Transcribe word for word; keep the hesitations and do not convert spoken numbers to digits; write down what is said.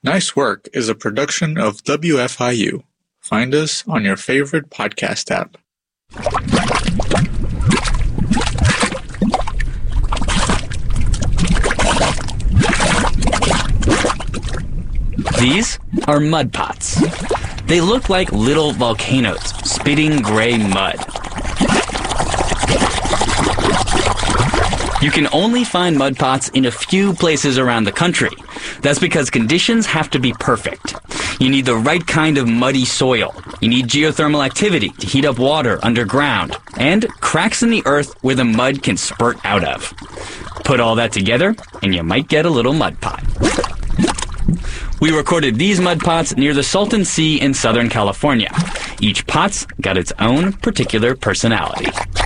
Nice Work is a production of W F I U. Find us on your favorite podcast app. These are mud pots. They look like little volcanoes spitting gray mud. You can only find mud pots in a few places around the country. That's because conditions have to be perfect. You need the right kind of muddy soil. You need geothermal activity to heat up water underground, and cracks in the earth where the mud can spurt out of. Put all that together, and you might get a little mud pot. We recorded these mud pots near the Salton Sea in Southern California. Each pot's got its own particular personality.